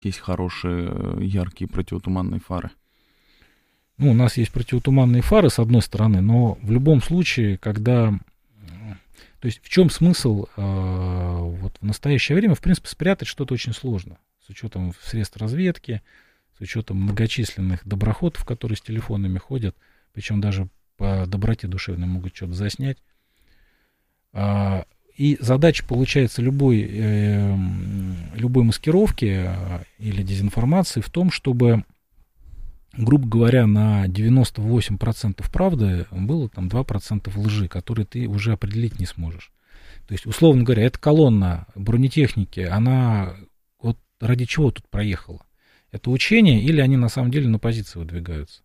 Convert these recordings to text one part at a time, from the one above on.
есть хорошие, яркие противотуманные фары? Ну, у нас есть противотуманные фары, с одной стороны, но в любом случае, когда... То есть в чем смысл вот в настоящее время, в принципе, спрятать что-то очень сложно. С учетом средств разведки, с учетом многочисленных доброходов, которые с телефонами ходят, причем даже по доброте душевной могут что-то заснять. И задача, получается, любой маскировки или дезинформации в том, чтобы, грубо говоря, на 98% правды было там 2% лжи, которые ты уже определить не сможешь. То есть, условно говоря, эта колонна бронетехники, она вот ради чего тут проехала? Это учение или они на самом деле на позиции выдвигаются?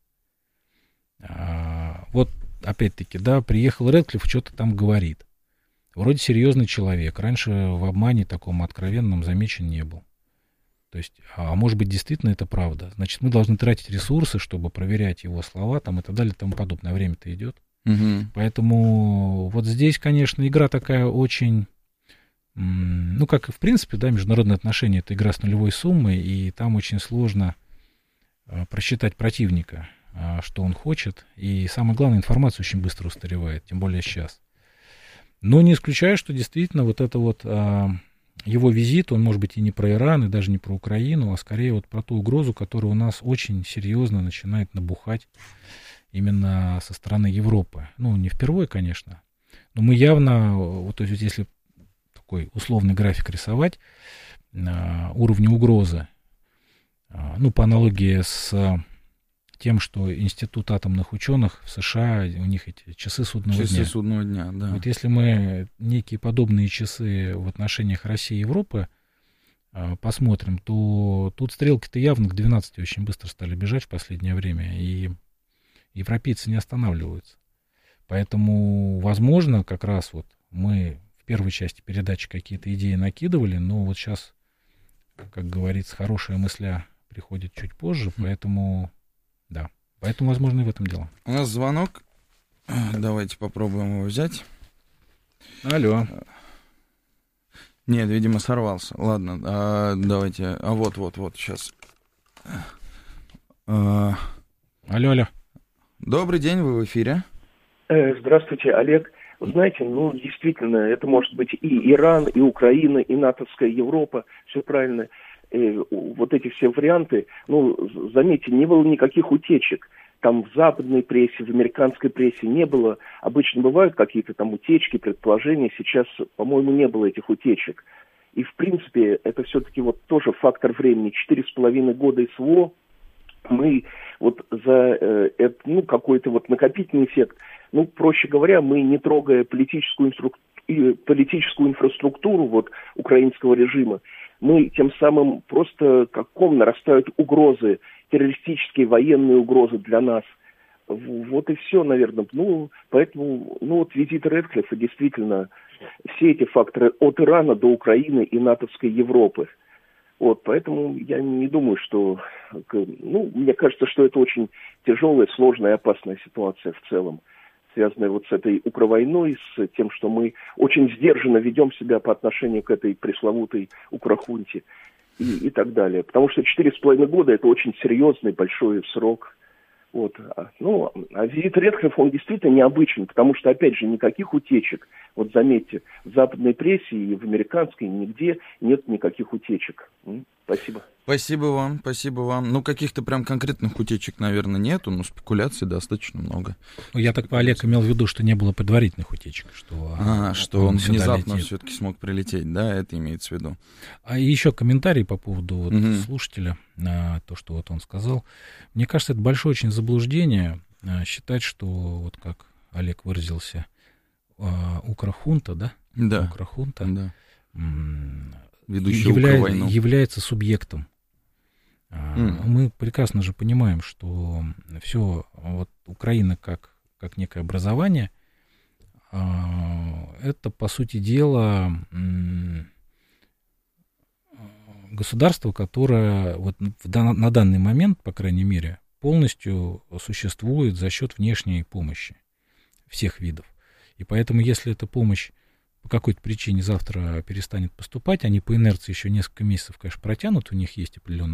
Вот, опять-таки, да, приехал Рэдклифф, что-то там говорит. Вроде серьезный человек. Раньше в обмане таком откровенном замечен не был. То есть, может быть, действительно это правда. Значит, мы должны тратить ресурсы, чтобы проверять его слова там, и так далее, и тому подобное. Время-то идет. Угу. Поэтому вот здесь, конечно, игра такая очень... Ну, как и в принципе, да, международные отношения — это игра с нулевой суммой, и там очень сложно просчитать противника, что он хочет. И самое главное, информация очень быстро устаревает, тем более сейчас. Но не исключаю, что действительно вот это вот его визит, он может быть и не про Иран, и даже не про Украину, а скорее вот про ту угрозу, которая у нас очень серьезно начинает набухать именно со стороны Европы. Ну, не впервые, конечно, но мы явно, вот если такой условный график рисовать, уровня угрозы, ну, по аналогии с тем, что Институт атомных ученых в США, у них эти часы судного дня. Часы судного дня, да. Вот если мы некие подобные часы в отношениях России и Европы посмотрим, то тут стрелки-то явно к 12 очень быстро стали бежать в последнее время, и европейцы не останавливаются. Поэтому, возможно, как раз вот мы в первой части передачи какие-то идеи накидывали, но вот сейчас, как говорится, хорошая мысля приходит чуть позже, поэтому, да. Поэтому, возможно, и в этом дело. У нас звонок. Давайте попробуем его взять. Алло. Нет, видимо, сорвался. Ладно, давайте. Вот, сейчас. Алло. Добрый день, вы в эфире. Здравствуйте, Олег. Вы знаете, ну, действительно, это может быть и Иран, и Украина, и натовская Европа, все правильно. Вот эти все варианты, ну, заметьте, не было никаких утечек. Там в западной прессе, в американской прессе не было. Обычно бывают какие-то там утечки, предположения. Сейчас, по-моему, не было этих утечек. И, в принципе, это все-таки вот тоже фактор времени. 4,5 года СВО. Мы вот за ну, какой-то вот накопительный эффект, ну, проще говоря, мы, не трогая политическую инфраструктуру вот украинского режима, мы тем самым просто как ком нарастают угрозы, террористические, военные угрозы для нас. Вот и все, наверное. Ну, поэтому, ну, вот визит Рэдклиффа действительно, все эти факторы от Ирана до Украины и натовской Европы. Вот, поэтому я не думаю, что... Ну, мне кажется, что это очень тяжелая, сложная и опасная ситуация в целом, связанная вот с этой укровойной, с тем, что мы очень сдержанно ведем себя по отношению к этой пресловутой укрохунте и так далее. Потому что 4,5 года – это очень серьезный, большой срок. Вот. Ну, а визит Рэдклиффа, он действительно необычен, потому что, опять же, никаких утечек. Вот заметьте, в западной прессе и в американской нигде нет никаких утечек. Спасибо. Спасибо вам. Ну, каких-то прям конкретных утечек, наверное, нету, но спекуляций достаточно много. Я так, Олег, имел в виду, что не было предварительных утечек. Что он внезапно все-таки смог прилететь, да, это имеется в виду. А еще комментарий по поводу вот слушателя, то, что вот он сказал. Мне кажется, это большое очень заблуждение считать, что, вот как Олег выразился, укрохунта, да? Да. Укрохунта. Да. Является субъектом. Мы прекрасно же понимаем, что все вот Украина как некое образование, это, по сути дела, государство, которое вот на данный момент, по крайней мере, полностью существует за счет внешней помощи всех видов. И поэтому, если эта помощь по какой-то причине завтра перестанет поступать, они по инерции еще несколько месяцев, конечно, протянут, у них есть определенные